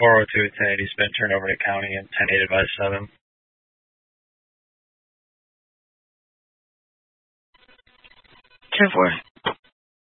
402 at 1080 has been turned over to county and 10-8 advised 7. 10-4.